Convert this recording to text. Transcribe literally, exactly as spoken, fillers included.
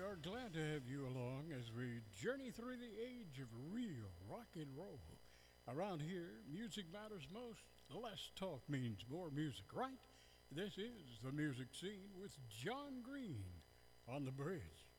are glad to have you along as we journey through the age of real rock and roll. Around here, music matters most. Less talk means more music, right? This is the music scene with John Green on the bridge.